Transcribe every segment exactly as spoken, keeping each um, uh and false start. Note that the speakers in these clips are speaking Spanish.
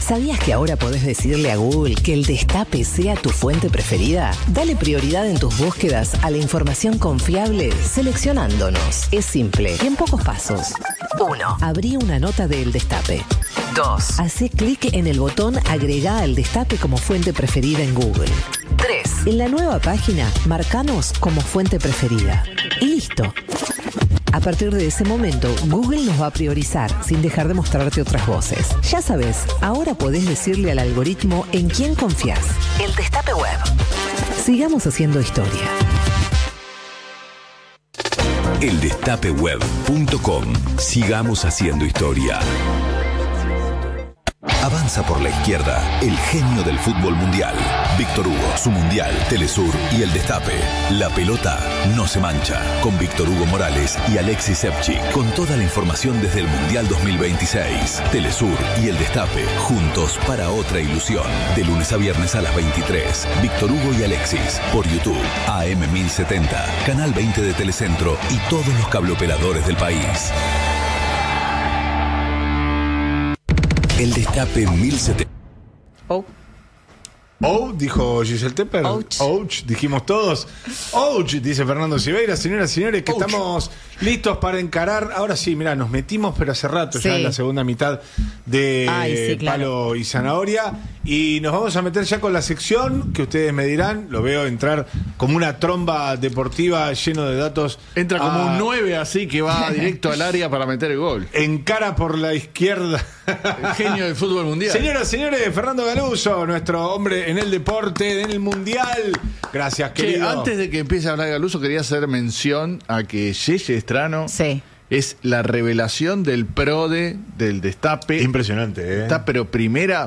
¿Sabías que ahora podés decirle a Google que el Destape sea tu fuente preferida? Dale prioridad en tus búsquedas a la información confiable seleccionándonos. Es simple y en pocos pasos. uno. Abrí una nota de El Destape. dos. Hacé clic en el botón Agregá al Destape como fuente preferida en Google. tres. En la nueva página, marcanos como fuente preferida. Y listo. A partir de ese momento, Google nos va a priorizar sin dejar de mostrarte otras voces. Ya sabes, ahora podés decirle al algoritmo en quién confías. El Destape Web. Sigamos haciendo historia. el destape web punto com. Sigamos haciendo historia. Avanza por la izquierda el genio del fútbol mundial. Víctor Hugo, su mundial, Telesur y El Destape. La pelota no se mancha. Con Víctor Hugo Morales y Alexis Sepchik. Con toda la información desde el Mundial dos mil veintiséis. Telesur y El Destape. Juntos para otra ilusión. De lunes a viernes a las veintitrés. Víctor Hugo y Alexis. Por YouTube. A M mil setenta. Canal veinte de Telecentro. Y todos los cableoperadores del país. El Destape mil setenta. Oh. Oh, dijo Giselle Tepper. Ouch. Ouch, dijimos todos. Ouch, dice Fernando Silveira. Señoras y señores, que Ouch. estamos listos para encarar. Ahora sí, mirá, nos metimos, pero hace rato, Sí. ya en la segunda mitad de Ay, sí, claro. Palo y Zanahoria. Y nos vamos a meter ya con la sección que ustedes me dirán. Lo veo entrar como una tromba deportiva lleno de datos. Entra como Ah, un nueve así que va directo al área para meter el gol. Encara por la izquierda. El genio del fútbol mundial. Señoras y señores, Fernando Galuso, nuestro hombre en el deporte, en el mundial. Gracias, Che, querido. antes de que empiece a hablar Galuso, quería hacer mención a que Yeye Estrano Sí. es la revelación del PRODE, del Destape. Impresionante, ¿eh? Está, pero primera.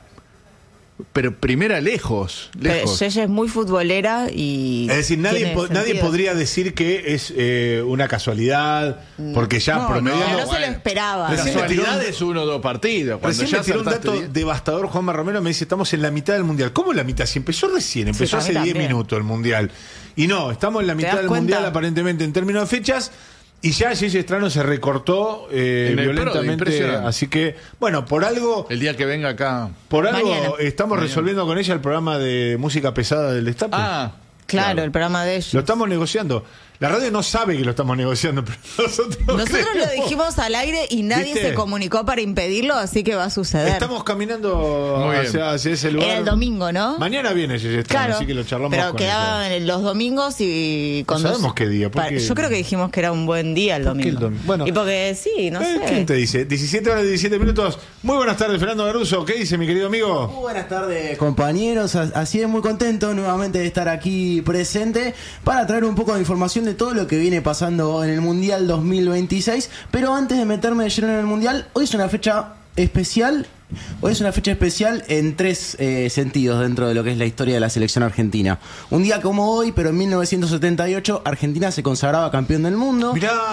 Pero primera lejos. lejos. Pero ella es muy futbolera y... Es decir, nadie, tiene po- nadie sentido. podría decir que es eh, una casualidad, porque ya No, promediando... Pero no se lo bueno. esperaba. Recién me tiró Casualidad un- es uno o dos partidos. Cuando Recién ya me tiró un acertaste dato diez. devastador, Juanma Romero me dice, estamos en la mitad del Mundial. ¿Cómo en la mitad? Si empezó recién, empezó a hace mí diez también. minutos el Mundial. Y no, estamos en la mitad das del cuenta? Mundial aparentemente en términos de fechas. Y ya Gigi Estrano se recortó eh, En el Prode, violentamente. impresionante. Así que, bueno, por algo... El día que venga acá. Por algo Mañana. estamos Mañana. resolviendo con ella el programa de música pesada del Destape. Ah, Claro, el programa de ellos. Lo estamos negociando. La radio no sabe que lo estamos negociando, pero nosotros Nosotros lo creemos. dijimos al aire y nadie ¿Viste? se comunicó para impedirlo, así que va a suceder. Estamos caminando Muy bien. hacia, hacia ese lugar. Era el domingo, ¿no? Mañana viene Yeye Estrano, Claro, así que lo charlamos pero con quedaban ella. los domingos y... No sabemos qué día, ¿por Pa- qué? Yo creo que dijimos que era un buen día el ¿Por qué domingo. el domingo? Bueno. Y porque sí, no Eh, sé. ¿Quién te dice? diecisiete horas diecisiete minutos. Muy buenas tardes, Fernando Garuso. ¿Qué dice, mi querido amigo? Muy buenas tardes, compañeros. Así es, muy contento nuevamente de estar aquí presente para traer un poco de información de todo lo que viene pasando en el Mundial dos mil veintiséis. Pero antes de meterme de lleno en el Mundial, hoy es una fecha especial. Hoy es una fecha especial en tres eh, sentidos dentro de lo que es la historia de la selección argentina. Un día como hoy, pero en mil novecientos setenta y ocho, Argentina se consagraba campeón del mundo.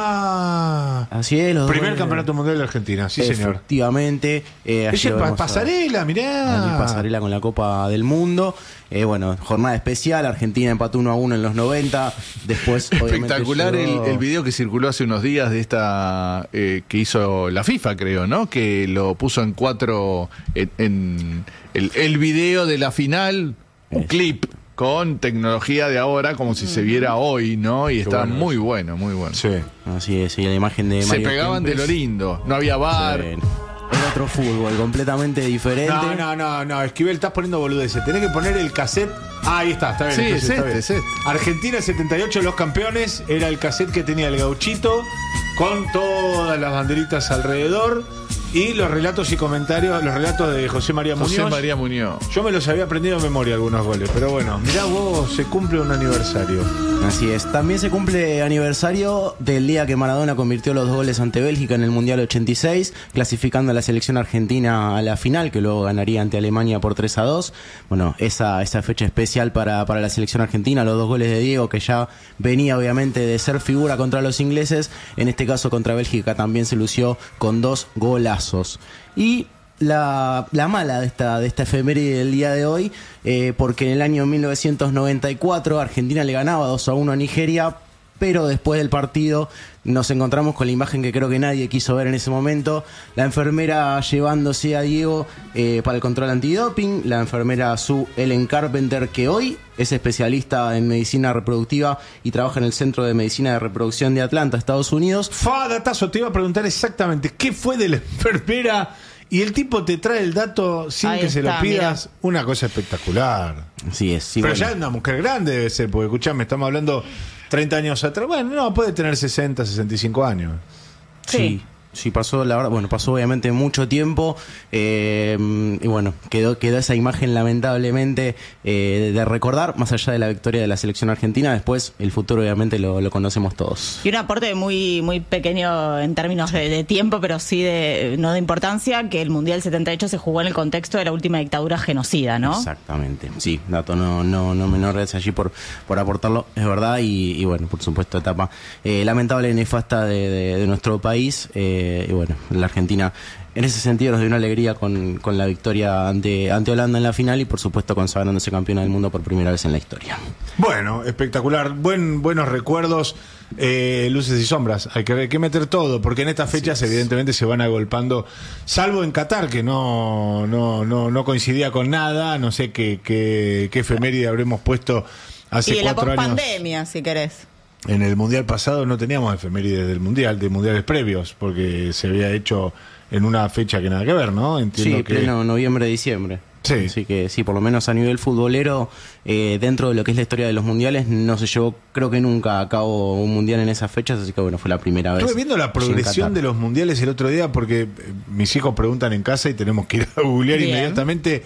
Mirá. Así es, los Primer dos- campeonato mundial de Argentina, sí, señor. Efectivamente. Eh, allí Ella lo es pa- vemos a- pasarela, mirá. Allí pasarela con la Copa del Mundo. Eh, bueno, jornada especial. Argentina empató uno a uno en los noventa. Después, obviamente, espectacular el, llegó- el video que circuló hace unos días de esta eh, que hizo la FIFA, creo, ¿no? Que lo puso en cuatro en, en el, el video de la final, un Es. clip con tecnología de ahora como si se viera hoy, ¿no? Y está bueno muy bueno, muy bueno. Sí. Así es, y la imagen de Se Mario pegaban de Kempes. lo lindo, no había bar. Sí. Era otro fútbol, completamente diferente. No, no, no, no, Esquivel, estás poniendo boludeces. Tenés que poner el cassette. Ah, ahí está, está bien. Sí, entonces es está este, bien. es este. Argentina setenta y ocho, los campeones. Era el cassette que tenía el gauchito con todas las banderitas alrededor y los relatos y comentarios, los relatos de José María José Muñoz. María Muñoz. Yo me los había aprendido de memoria algunos goles, pero bueno, mirá vos, se cumple un aniversario. Así es. También se cumple aniversario del día que Maradona convirtió los dos goles ante Bélgica en el Mundial ochenta y seis, clasificando a la selección argentina a la final, que luego ganaría ante Alemania por tres a dos. Bueno, esa, esa fecha especial para, para la selección argentina, los dos goles de Diego, que ya venía obviamente de ser figura contra los ingleses, en este caso contra Bélgica también se lució con dos golazos. Y La, la mala de esta, de esta efeméride del día de hoy, eh, porque en el año mil novecientos noventa y cuatro Argentina le ganaba dos a uno a Nigeria, pero después del partido nos encontramos con la imagen que creo que nadie quiso ver en ese momento, la enfermera llevándose a Diego eh, para el control antidoping, la enfermera Sue Ellen Carpenter, que hoy es especialista en medicina reproductiva y trabaja en el Centro de Medicina de Reproducción de Atlanta, Estados Unidos. Fa, datazo, te iba a preguntar exactamente qué fue de la enfermera y el tipo te trae el dato sin Ahí que se está, lo pidas. Mirá. Una cosa espectacular. Así es. Sí, Pero bueno. ya una mujer grande debe ser, porque escuchame, estamos hablando treinta años atrás. Bueno, no, puede tener sesenta, sesenta y cinco años. Sí. Sí. Sí, pasó, la verdad, bueno, pasó obviamente mucho tiempo eh, y bueno, quedó, quedó esa imagen lamentablemente eh, de recordar, más allá de la victoria de la selección argentina. Después el futuro obviamente lo, lo conocemos todos. Y un aporte muy muy pequeño en términos de, de tiempo, pero sí de no de importancia, que el Mundial setenta y ocho se jugó en el contexto de la última dictadura genocida, ¿no? Exactamente, sí, dato no, no, no menor es allí por, por aportarlo, es verdad, y, y bueno, por supuesto, etapa eh, lamentable y nefasta de, de, de nuestro país. Eh, y bueno, la Argentina en ese sentido nos dio una alegría con, con la victoria ante, ante Holanda en la final y por supuesto consagrándose campeona del mundo por primera vez en la historia. Bueno, espectacular, buen, buenos recuerdos, eh, luces y sombras, hay que, hay que meter todo, porque en estas fechas sí, evidentemente se van agolpando, salvo en Qatar, que no, no, no, no coincidía con nada, no sé qué, qué, qué efeméride habremos puesto hace y de la cuatro años. pospandemia, si querés. En el Mundial pasado no teníamos efemérides del Mundial, de Mundiales previos, porque se había hecho en una fecha que nada que ver, ¿no? Entiendo Sí, que... pleno noviembre, diciembre. Sí. Así que sí, por lo menos a nivel futbolero, eh, dentro de lo que es la historia de los mundiales, no se llevó, creo que nunca a cabo un mundial en esas fechas, así que bueno, fue la primera vez. Estuve viendo la progresión de los mundiales el otro día, porque eh, mis hijos preguntan en casa y tenemos que ir a googlear Bien. inmediatamente.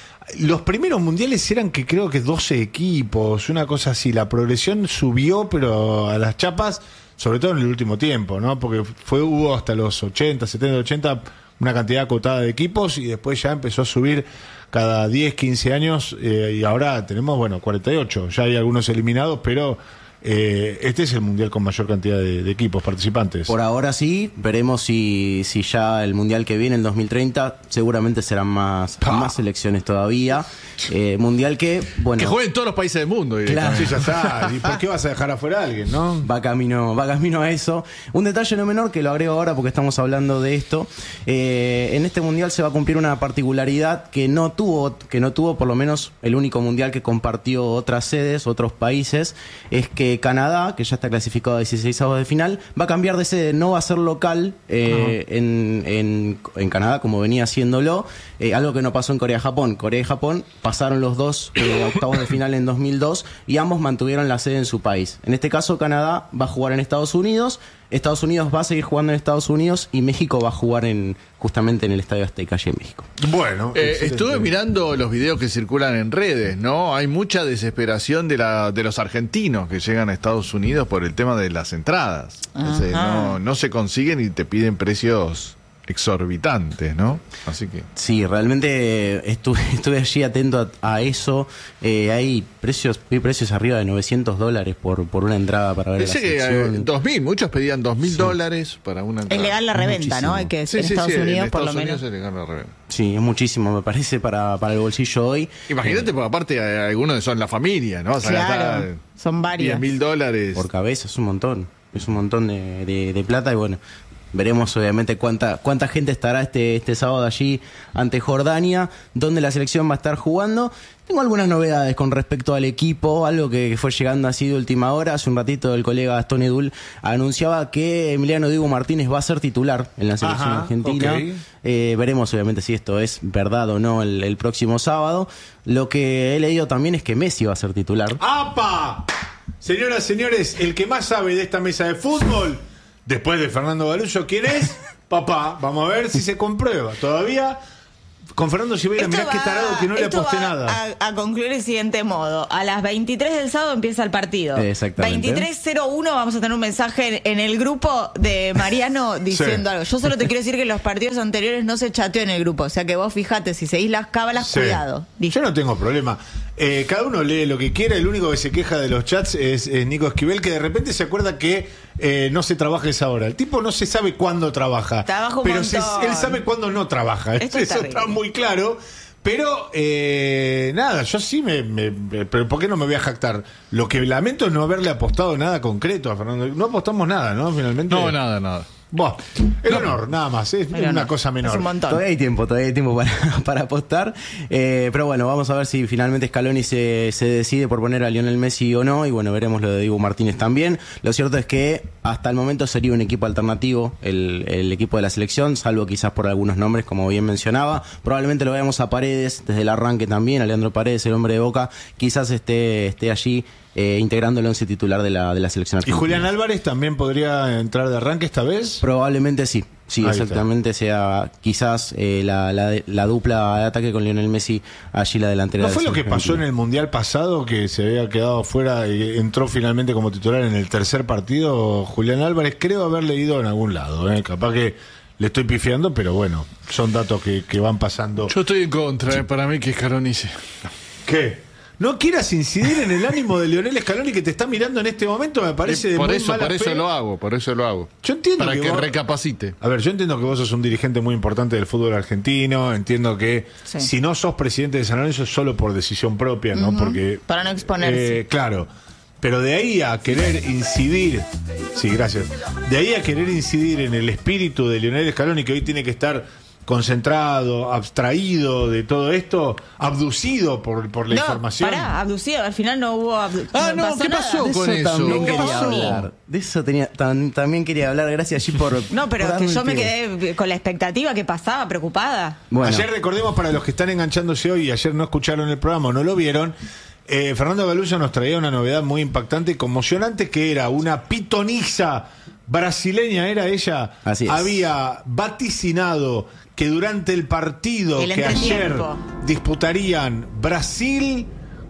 Los primeros mundiales eran que creo que doce equipos, una cosa así. La progresión subió, pero a las chapas, sobre todo en el último tiempo, ¿no? Porque fue hubo hasta los ochenta, setenta, ochenta una cantidad acotada de equipos y después ya empezó a subir cada diez, quince años eh, y ahora tenemos, bueno, cuarenta y ocho. Ya hay algunos eliminados, pero eh, este es el mundial con mayor cantidad de, de equipos participantes. Por ahora sí, veremos si, si ya el mundial que viene, en dos mil treinta, seguramente serán más, más selecciones todavía. Eh, mundial que, bueno, Que jueguen todos los países del mundo. Claro. Sí, ya está. ¿Y por qué vas a dejar afuera a alguien, no? va camino, va camino a eso. Un detalle no menor que lo agrego ahora porque estamos hablando de esto. Eh, en este mundial se va a cumplir una particularidad que no tuvo, que no tuvo por lo menos el único mundial que compartió otras sedes, otros países, es que Canadá, que ya está clasificado a dieciseisavos de final, va a cambiar de sede, no va a ser local eh, uh-huh. en, en, en Canadá como venía haciéndolo, eh, algo que no pasó en Corea-Japón. Corea y Japón pasaron los dos eh, octavos de final en dos mil dos y ambos mantuvieron la sede en su país. En este caso Canadá va a jugar en Estados Unidos, Estados Unidos va a seguir jugando en Estados Unidos y México va a jugar en justamente en el Estadio Azteca allí en México. Bueno, eh, estuve mirando los videos que circulan en redes, ¿no? Hay mucha desesperación de la de los argentinos que llegan a Estados Unidos por el tema de las entradas. Entonces, no, no se consiguen y te piden precios exorbitantes, ¿no? Así que sí, realmente estuve, estuve allí atento a, a eso. Eh, hay precios hay precios arriba de novecientos dólares por, por una entrada para ver Pensé la selección. que eh, dos mil, muchos pedían dos mil Sí. dólares para una entrada. Es legal la reventa, Muchísimo. ¿no? Hay que Sí, en sí, Estados sí, Unidos, en por Estados lo menos. Unidos es legal la reventa. Sí, es muchísimo, me parece, para, para el bolsillo hoy. Imagínate, porque aparte hay algunos que son la familia, ¿no? O sea, Claro, gastar son varios. diez mil dólares. Por cabeza, es un montón. Es un montón de, de, de plata y bueno, veremos obviamente cuánta cuánta gente estará este, este sábado allí ante Jordania, donde la selección va a estar jugando. Tengo algunas novedades con respecto al equipo, algo que fue llegando así de última hora. Hace un ratito el colega Gastón Edul anunciaba que Emiliano Diego Martínez va a ser titular en la selección Ajá, argentina. okay. Eh, veremos obviamente si esto es verdad o no el, el próximo sábado. Lo que he leído también es que Messi va a ser titular. ¡Apa! Señoras, señores, el que más sabe de esta mesa de fútbol, después de Fernando Galullo, ¿quién es? Papá. Vamos a ver si se comprueba. Todavía con Fernando Silveira, mirá qué tarado que no le esto aposté va nada. A, a concluir el siguiente modo. A las veintitrés del sábado empieza el partido. Exactamente. veintitrés cero uno vamos a tener un mensaje en el grupo de Mariano diciendo Sí. algo. Yo solo te quiero decir que en los partidos anteriores no se chateó en el grupo. O sea que vos fijate, si seguís las cábalas, Sí. cuidado. Listo. Yo no tengo problema. Eh, cada uno lee lo que quiera. El único que se queja de los chats es, es Nico Esquivel, que de repente se acuerda que eh, no se trabaja esa hora. El tipo no se sabe cuándo trabaja. Trabaja un pero se, montón. él sabe cuándo no trabaja. Esto es Eso terrible. está muy claro. Pero, eh, nada, yo sí me, me, me... Pero ¿por qué no me voy a jactar? Lo que lamento es no haberle apostado nada concreto a Fernando. No apostamos nada, ¿no? Finalmente. No, nada, nada. Buah, el honor, nada más, es El una honor. cosa menor. Es un montón. Todavía hay tiempo, todavía hay tiempo para, para apostar. Eh, pero bueno, vamos a ver si finalmente Scaloni se, se decide por poner a Lionel Messi o no. Y bueno, veremos lo de Dibu Martínez también. Lo cierto es que hasta el momento sería un equipo alternativo el, el equipo de la selección, salvo quizás por algunos nombres, como bien mencionaba. Probablemente lo veamos a Paredes desde el arranque también, a Leandro Paredes, el hombre de Boca. Quizás esté, esté allí eh, integrando el once titular de la, de la selección ¿Y argentina. Julián Álvarez también podría entrar de arranque esta vez? Probablemente sí. Sí, Ahí exactamente, sea quizás eh, la, la, la dupla de ataque con Lionel Messi allí la delantera. ¿No de fue lo que Argentina. pasó en el Mundial pasado, que se había quedado fuera y entró finalmente como titular en el tercer partido? Julián Álvarez, creo haber leído en algún lado, ¿eh? Capaz que le estoy pifiando, pero bueno, son datos que, que van pasando. Yo estoy en contra, eh, para mí que Scaloni se... ¿Qué? No quieras incidir en el ánimo de Lionel Scaloni que te está mirando en este momento, me parece de por muy eso, mala por eso fe. lo hago, por eso lo hago. Yo entiendo Para que, que vos- recapacite. A ver, yo entiendo que vos sos un dirigente muy importante del fútbol argentino, entiendo que Sí. si no sos presidente de San Lorenzo es solo por decisión propia, ¿no? Porque Para no exponerse. eh, claro. Pero de ahí a querer incidir, sí, gracias. De ahí a querer incidir en el espíritu de Lionel Scaloni, que hoy tiene que estar concentrado, abstraído de todo esto, abducido por, por la no, información. pará, abducido. Al final no hubo. abdu- Ah, no, ¿qué nada. pasó? De con eso? también ¿Qué quería pasó? hablar. De eso tenía, tan- también quería hablar. Gracias allí por. No, pero por que darme yo el me pie. quedé con la expectativa que pasaba, preocupada. Bueno, Ayer recordemos, para los que están enganchándose hoy y ayer no escucharon el programa o no lo vieron, eh, Fernando Galuso nos traía una novedad muy impactante y conmocionante, que era una pitoniza brasileña, era ella. Así es. Había vaticinado que durante el partido El que ayer entretiempo. disputarían Brasil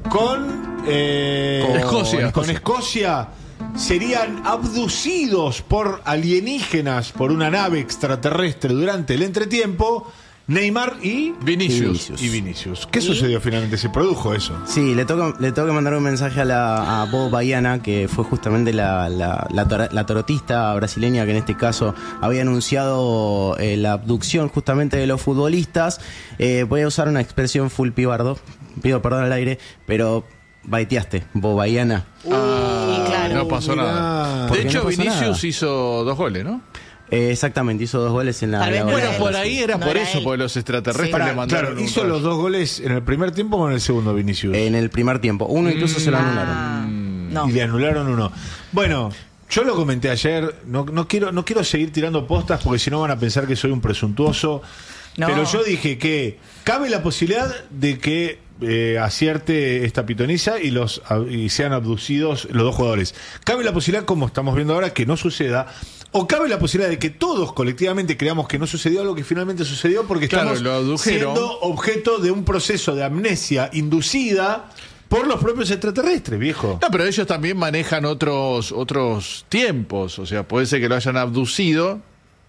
con, eh, Con Escocia. con Escocia, serían abducidos por alienígenas por una nave extraterrestre durante el entretiempo Neymar y Vinicius. Vinicius. y Vinicius. ¿Qué sucedió finalmente? ¿Se produjo eso? sí, le toca, le tengo que mandar un mensaje a la a Bob Baiana, que fue justamente la, la, la, tora- la tarotista brasileña que en este caso había anunciado eh, la abducción justamente de los futbolistas. Eh, voy a usar una expresión full pibardo, pido perdón al aire, pero baiteaste, Bob Baiana. Ah, claro. no pasó Mirá. nada. ¿Por De qué hecho, no pasó Vinicius nada? hizo dos goles, ¿no? Eh, exactamente, hizo dos goles en la. Tal vez la no Bueno, era por él. ahí era No por era eso, él. porque los extraterrestres Sí. le Pará, mandaron claro, un ¿hizo rayo. los dos goles en el primer tiempo o en el segundo, Vinicius? En el primer tiempo. Uno incluso se lo anularon. Ah, no. Y le anularon uno. Bueno, yo lo comenté ayer, no, no quiero no quiero seguir tirando postas porque si no van a pensar que soy un presuntuoso. No. Pero yo dije que cabe la posibilidad de que eh, acierte esta pitoniza y los ab- y sean abducidos los dos jugadores. Cabe la posibilidad, como estamos viendo ahora, que no suceda. O cabe la posibilidad de que todos colectivamente creamos que no sucedió algo que finalmente sucedió porque Claro, estamos lo abdujeron. siendo objeto de un proceso de amnesia inducida por los propios extraterrestres, viejo. No, pero ellos también manejan otros otros tiempos. O sea, puede ser que lo hayan abducido,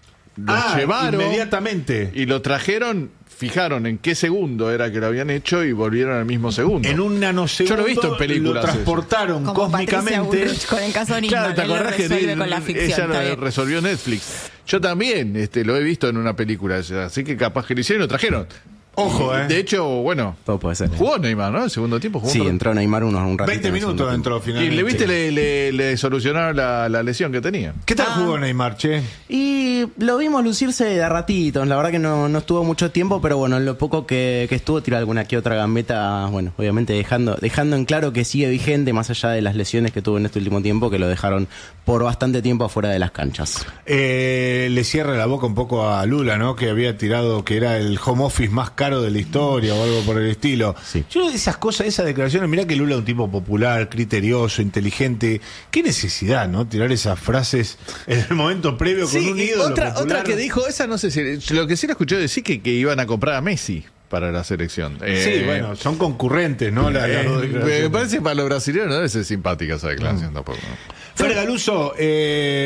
lo Ah, llevaron inmediatamente. y lo trajeron, fijaron en qué segundo era que lo habían hecho y volvieron al mismo segundo. En un nanosegundo Yo lo he visto en películas lo transportaron Como Patricia cósmicamente. Bullrich con el caso Nisman, Claro, ¿te él lo acordás que resuelve él- con la ficción, ella está lo bien. resolvió Netflix? Yo también este, lo he visto en una película, así que capaz que lo hicieron y lo trajeron. Ojo, eh. De hecho, bueno, Todo puede ser. jugó Neymar, ¿no? El segundo tiempo jugó. Sí, un rato. entró Neymar unos un ratito. veinte en el segundo minutos tiempo. entró Y finalmente. le viste, le, le- le solucionaron la, la lesión que tenía. ¿Qué tal Ah. jugó Neymar, che? Y lo vimos lucirse de a ratitos. La verdad que no, no estuvo mucho tiempo, pero bueno, en lo poco que, que estuvo, tiró alguna que otra gambeta. Bueno, obviamente dejando, dejando en claro que sigue vigente, más allá de las lesiones que tuvo en este último tiempo, que lo dejaron por bastante tiempo afuera de las canchas. Eh, le cierra la boca un poco a Lula, ¿no? Que había tirado que era el home office más caro de la historia o algo por el estilo. Sí. Yo esas cosas, esas declaraciones, mirá que Lula es un tipo popular, criterioso, inteligente. Qué necesidad, ¿no? Tirar esas frases en el momento previo con un y ídolo otra, popular. otra que dijo, esa no sé si. Lo que sí le escuché decir que, que iban a comprar a Messi para la selección. Sí, Eh, bueno, son concurrentes, ¿no? La- las eh, dos me declaraciones. parece que para los brasileños no debe ser simpática esa declaración tampoco. ¿no? Fer Galuso, eh,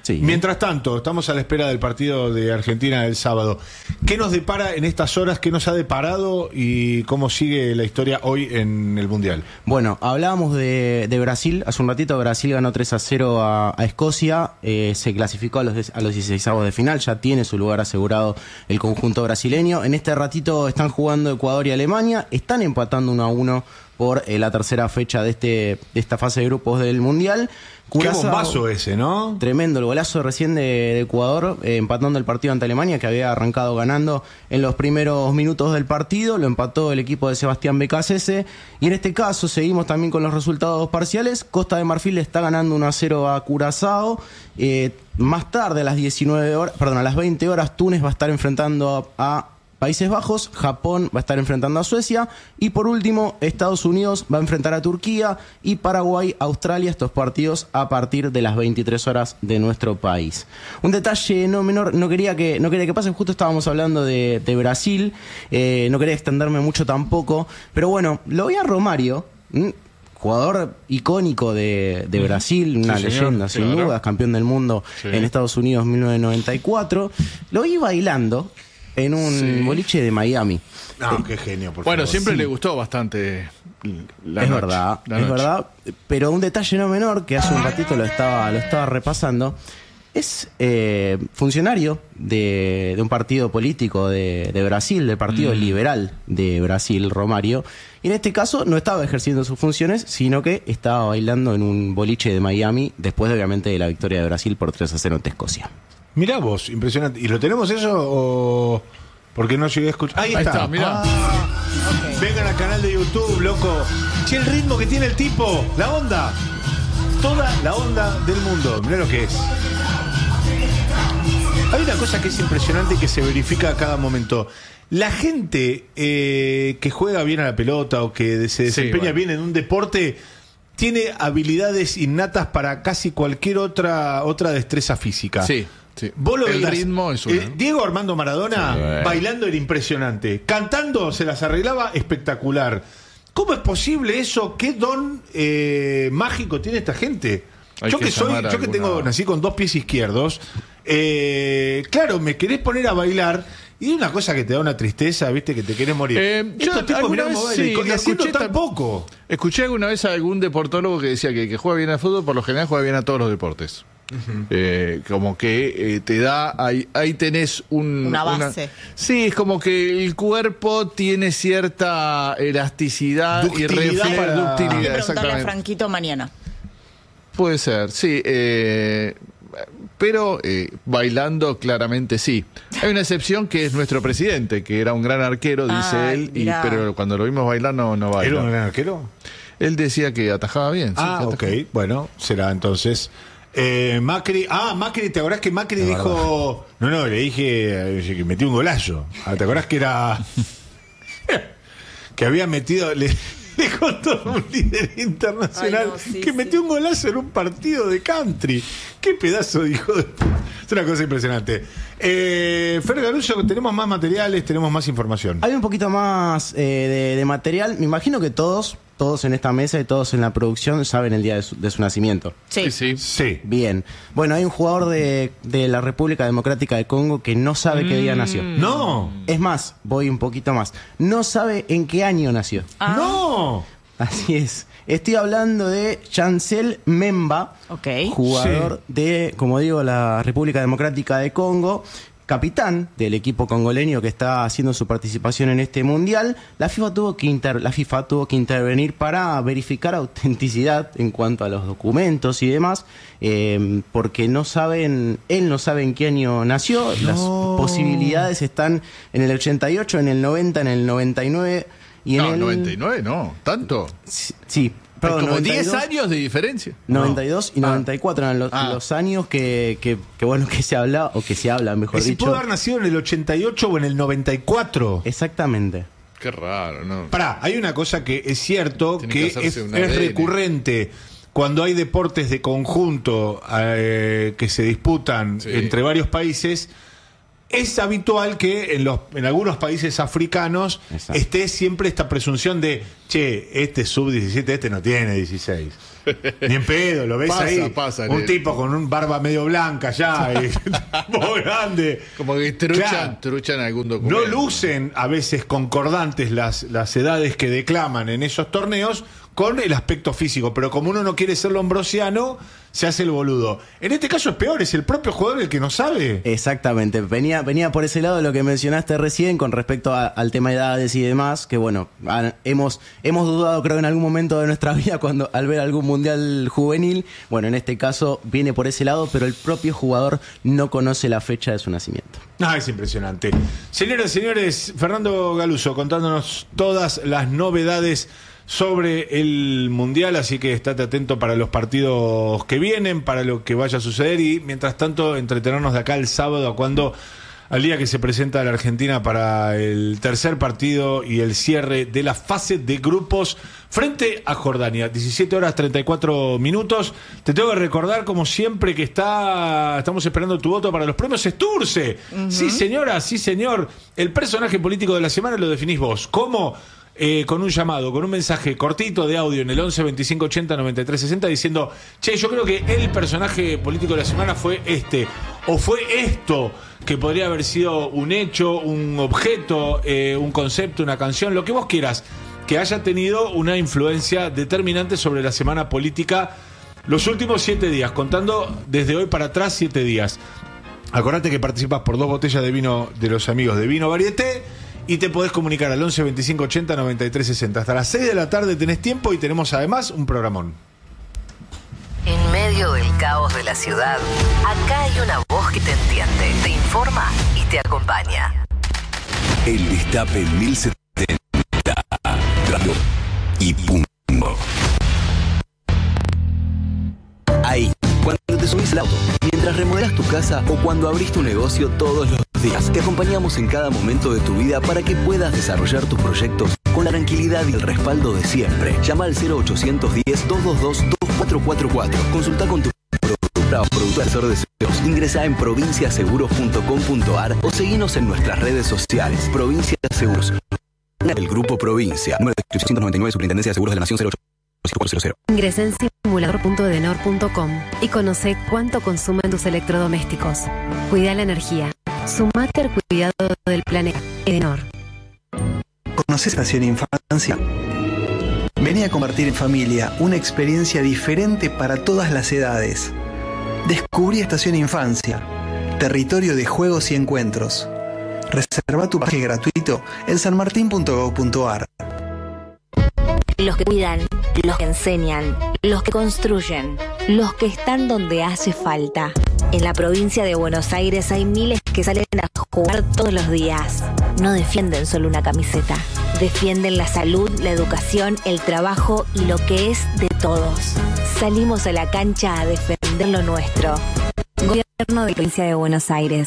Sí. Mientras tanto, estamos a la espera del partido de Argentina del sábado. ¿Qué nos depara en estas horas? ¿Qué nos ha deparado y cómo sigue la historia hoy en el Mundial? Bueno, hablábamos de, de Brasil. Hace un ratito Brasil ganó tres a cero a, a Escocia. Eh, se clasificó a los, a los dieciseisavos de final. Ya tiene su lugar asegurado el conjunto brasileño. En este ratito están jugando Ecuador y Alemania. Están empatando uno a uno por eh, la tercera fecha de, este, de esta fase de grupos del Mundial. Curazao, qué bombazo ese, ¿no? Tremendo, el golazo recién de, de Ecuador, eh, empatando el partido ante Alemania, que había arrancado ganando en los primeros minutos del partido. Lo empató el equipo de Sebastián Becasese. Y en este caso seguimos también con los resultados parciales. Costa de Marfil está ganando uno a cero a Curazao. Eh, más tarde, a las diecinueve horas, perdón, a las veinte horas, Túnez va a estar enfrentando a, a Países Bajos, Japón va a estar enfrentando a Suecia y por último Estados Unidos va a enfrentar a Turquía y Paraguay, Australia, estos partidos a partir de las veintitrés horas de nuestro país. Un detalle no menor, no quería que, no quería que pase, justo estábamos hablando de, de Brasil, eh, no quería extenderme mucho tampoco, pero bueno, lo vi a Romario, ¿m? Jugador icónico de, de Brasil, una sí, leyenda señor, sin claro. dudas, campeón del mundo sí. en Estados Unidos en mil novecientos noventa y cuatro, lo vi bailando en un Sí. boliche de Miami. No, qué genio, por Bueno, favor. siempre Sí. le gustó bastante la es noche, verdad, la es noche. verdad. Pero un detalle no menor, que hace un ratito lo estaba, lo estaba repasando, es eh, funcionario de, de un partido político de, de Brasil, del Partido Mm. Liberal de Brasil, Romario. Y en este caso no estaba ejerciendo sus funciones, sino que estaba bailando en un boliche de Miami, después de, obviamente de la victoria de Brasil por tres a cero ante Escocia. Mirá vos, impresionante. ¿Y lo tenemos eso o...? Porque no llegué a escuchar. Ahí, Ahí está. está, mirá. Ah, vengan al canal de YouTube, loco. Che, el ritmo que tiene el tipo, la onda. Toda la onda del mundo. Mirá lo que es. Hay una cosa que es impresionante y que se verifica a cada momento. La gente eh, que juega bien a la pelota o que se desempeña bueno. bien en un deporte tiene habilidades innatas para casi cualquier otra, otra destreza física. Sí. Sí. Vos lo el veías, ritmo es una. eh, Diego Armando Maradona Sí. bailando era impresionante. Cantando se las arreglaba espectacular. ¿Cómo es posible eso? ¿Qué don eh, mágico tiene esta gente? Hay Yo que que soy, llamar a yo que alguna- tengo, nací con dos pies izquierdos, eh, claro, me querés poner a bailar y es una cosa que te da una tristeza, viste, que te querés morir. Eh, yo Estos tipos alguna mirá cómo vez bailan, sí, y lo haciendo escuché tan tam- poco. Escuché alguna vez a algún deportólogo que decía que el que juega bien al fútbol por lo general juega bien a todos los deportes. Eh, como que eh, te da, ahí, ahí tenés un, Una base. Sí, es como que el cuerpo tiene cierta elasticidad Ductilidad y refleja para- Hay que ductilidad, preguntarle a exactamente. Franquito mañana. Puede ser, sí. Eh, pero eh, bailando claramente sí. Hay una excepción que es nuestro presidente, que era un gran arquero, dice Ay, él, y, mirá. pero cuando lo vimos bailar no, no baila. ¿Era un gran arquero? Él decía que atajaba bien. sí, Ah, que ok, atajaba. bueno, será entonces. Eh, Macri, ah, Macri, ¿te acordás que Macri Es dijo? No, no, le dije eh, que metió un golazo. Ah, ¿te acordás que era que había metido, le, le contó a un líder internacional Ay, no, sí, que sí. metió un golazo en un partido de country? Qué pedazo de hijo de... Es una cosa impresionante. Eh, Fer Garuso, tenemos más materiales, tenemos más información. Hay un poquito más eh, de, de material. Me imagino que todos, todos en esta mesa y todos en la producción saben el día de su, de su nacimiento. Sí. Sí, sí. Sí. Bien. Bueno, hay un jugador de, de la República Democrática de Congo que no sabe qué día nació. No, Es más, voy un poquito más. No sabe en qué año nació. Ah. no. Así es. Estoy hablando de Chancel Memba, Ok. jugador de, como digo, la República Democrática de Congo, capitán del equipo congoleño que está haciendo su participación en este mundial. La FIFA tuvo que inter- la FIFA tuvo que intervenir para verificar autenticidad en cuanto a los documentos y demás, eh, porque no saben, él no sabe en qué año nació. Las posibilidades están en el ochenta y ocho, en el noventa, en el noventa y nueve y en No, el noventa y nueve no, tanto. Sí, sí, Hay perdón, como noventa y diez dos, años de diferencia. noventa y dos y Ah. noventa y cuatro eran los, Ah. los años que, que, que, bueno, que se habla, o que se habla, mejor Si dicho. pudo haber nacido en el ochenta y ocho o en el noventa y cuatro. Exactamente. Qué raro, ¿no? Pará, hay una cosa que es cierto, Tiene que, que es, hacerse un es A D N. recurrente cuando hay deportes de conjunto eh, que se disputan Sí. entre varios países. es habitual que en, los, en algunos países africanos Exacto. esté siempre esta presunción de, che, este sub diecisiete, este no tiene dieciséis. Ni en pedo, lo ves pasa, ahí. Pasa, un el... tipo con un barba medio blanca ya, y, muy grande. Como que truchan, claro, truchan algún documento. No lucen a veces concordantes las, las edades que declaman en esos torneos con el aspecto físico, pero como uno no quiere ser lombrosiano, se hace el boludo. En este caso es peor, es el propio jugador el que no sabe. Exactamente, venía, venía por ese lado lo que mencionaste recién con respecto a, al tema de edades y demás, que bueno, a, hemos, hemos dudado creo en algún momento de nuestra vida cuando al ver algún mundial juvenil, bueno, en este caso viene por ese lado, pero el propio jugador no conoce la fecha de su nacimiento. Ah, es impresionante. Señoras y señores, Fernando Galuso contándonos todas las novedades sobre el Mundial, así que estate atento para los partidos que vienen, para lo que vaya a suceder y mientras tanto entretenernos de acá el sábado a cuando, al día que se presenta la Argentina para el tercer partido y el cierre de la fase de grupos frente a Jordania. diecisiete horas treinta y cuatro minutos. Te tengo que recordar, como siempre, que está estamos esperando tu voto para los premios Sturce. Uh-huh. Sí, señora, sí, señor. El personaje político de la semana lo definís vos. ¿Cómo? Eh, con un llamado, con un mensaje cortito de audio en el once veinticinco ochenta noventa y tres sesenta diciendo, che, yo creo que el personaje político de la semana fue este, o fue esto, que podría haber sido un hecho, un objeto, eh, un concepto, una canción, lo que vos quieras, que haya tenido una influencia determinante sobre la semana política los últimos siete días, contando desde hoy para atrás siete días. Acordate que participas por dos botellas de vino de los amigos de Vino Varieté. Y te podés comunicar al once veinticinco ochenta noventa y tres sesenta. Hasta las seis de la tarde tenés tiempo y tenemos además un programón. En medio del caos de la ciudad, acá hay una voz que te entiende, te informa y te acompaña. El Destape mil setenta. Radio y punto. Ahí, cuando te subís al auto, mientras remodelas tu casa o cuando abrís tu negocio todos los días, te acompañamos en cada momento de tu vida para que puedas desarrollar tus proyectos con la tranquilidad y el respaldo de siempre. Llama al cero ochocientos diez, doscientos veintidós, veinticuatro cuarenta y cuatro. Consulta con tu productora o productor de deseos. Ingresa en provincia seguros punto com punto ar o seguinos en nuestras redes sociales. Provincia Seguros. El Grupo Provincia. Número de inscripción noventa y nueve, Superintendencia de Seguros de la Nación cero ocho cinco cuatro cero cero. Ingresa en simulador punto edenor punto com y conoce cuánto consumen tus electrodomésticos. Cuida la energía. Sumate al cuidado del planeta. Edenor. ¿Conoces Estación Infancia? Vení a compartir en familia una experiencia diferente para todas las edades. Descubrí Estación Infancia, territorio de juegos y encuentros. Reserva tu pasaje gratuito en san martín punto gov punto ar. Los que cuidan, los que enseñan, los que construyen, los que están donde hace falta. En la provincia de Buenos Aires hay miles que salen a jugar todos los días. No defienden solo una camiseta. Defienden la salud, la educación, el trabajo y lo que es de todos. Salimos a la cancha a defender lo nuestro. Gobierno de la provincia de Buenos Aires.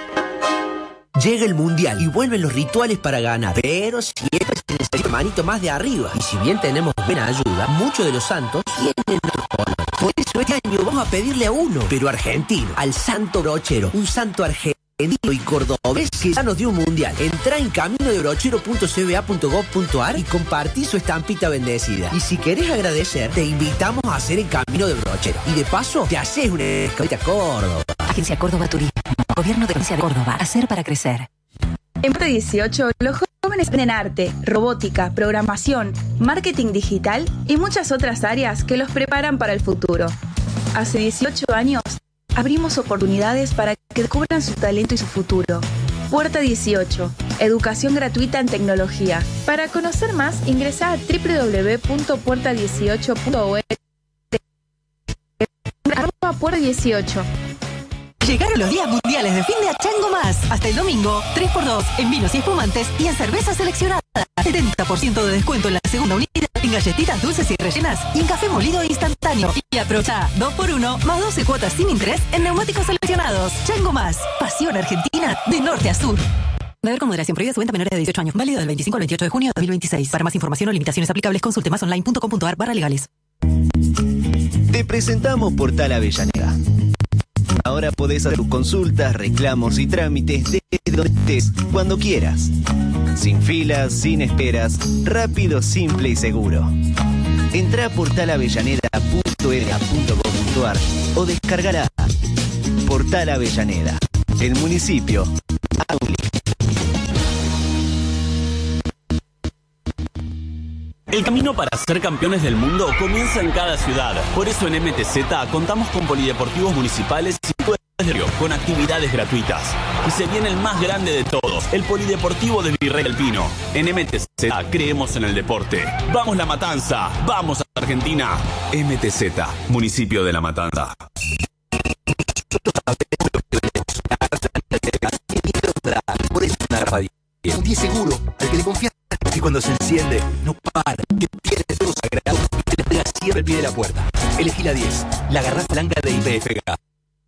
Llega el Mundial y vuelven los rituales para ganar. Pero siempre se necesita manito más de arriba. Y si bien tenemos buena ayuda, muchos de los santos tienen otro color. Por eso este año vamos a pedirle a uno, pero argentino, al santo brochero. Un santo argentino y cordobés que ya nos dio un mundial. Entrá en camino de brochero punto c b a punto gov punto ar y compartí su estampita bendecida. Y si querés agradecer, te invitamos a hacer el camino de brochero. Y de paso, te haces una escapita a Córdoba. Agencia Córdoba Turismo. Gobierno de la provincia de Córdoba. Hacer para crecer. En Puerta dieciocho, los jóvenes aprenden arte, robótica, programación, marketing digital y muchas otras áreas que los preparan para el futuro. Hace dieciocho años, abrimos oportunidades para que descubran su talento y su futuro. Puerta dieciocho, educación gratuita en tecnología. Para conocer más, ingresa a doble u doble u doble u punto puerta dieciocho punto org. arroba puerta dieciocho. Llegaron los días mundiales de fin de Chango Más. Hasta el domingo, tres por dos en vinos y espumantes y en cervezas seleccionadas. setenta por ciento de descuento en la segunda unidad, en galletitas dulces y rellenas y en café molido instantáneo. Y aprovecha dos por uno más doce cuotas sin interés en neumáticos seleccionados. Chango Más. Pasión argentina de norte a sur. Beber con moderación. Prohibida su venta a menores de dieciocho años. Válido del veinticinco al veintiocho de junio de dos mil veintiséis. Para más información o limitaciones aplicables, consulte más online punto com punto ar barra legales. Te presentamos Portal Avellaneda. Ahora podés hacer tus consultas, reclamos y trámites desde donde estés, cuando quieras. Sin filas, sin esperas, rápido, simple y seguro. Entrá a portal avellaneda punto e d a punto gov punto a r o descargala. Portal Avellaneda, el municipio a un clic. El camino para ser campeones del mundo comienza en cada ciudad. Por eso en M T Z contamos con polideportivos municipales y con actividades gratuitas. Y se viene el más grande de todos, el Polideportivo de Virrey del Pino. En M T Z creemos en el deporte. ¡Vamos La Matanza! ¡Vamos a Argentina! M T Z, municipio de La Matanza. Por eso una radio. Un diez seguro, al que le confías que cuando se enciende no para, que tiene todo sagrado y te entrega siempre al pie de la puerta. Elegí la diez, la garrafa blanca de I P F Gas.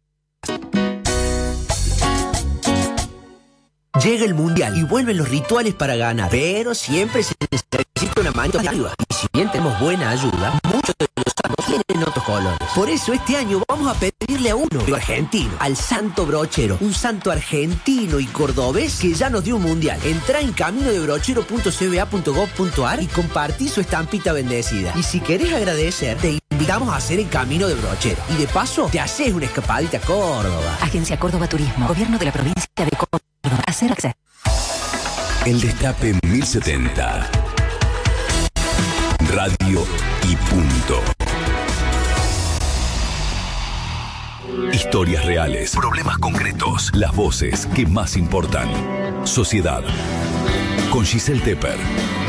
Llega el mundial y vuelven los rituales para ganar, pero siempre se necesita una manito de arriba. Y si bien tenemos buena ayuda, muchos de los santos tienen otros colores. Por eso este año vamos a pedirle a uno argentino, al Santo Brochero, un santo argentino y cordobés que ya nos dio un mundial. Entrá en camino de brochero punto c b a punto gov punto a r y compartí su estampita bendecida. Y si querés agradecer, te invitamos a hacer el camino de brochero. Y de paso, te haces una escapadita a Córdoba. Agencia Córdoba Turismo, Gobierno de la Provincia de Córdoba. Hacer acceso. El Destape mil setenta. Radio y punto. Historias reales, problemas concretos, las voces que más importan. Sociedad. Con Giselle Tepper.